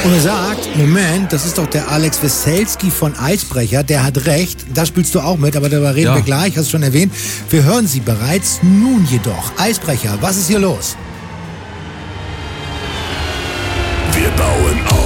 Und er sagt, Moment, das ist doch der Alex Weselski von Eisbrecher, der hat recht, da spielst du auch mit, aber darüber reden wir gleich, hast du schon erwähnt. Wir hören sie bereits, nun jedoch. Eisbrecher, was ist hier los? Wir bauen auf.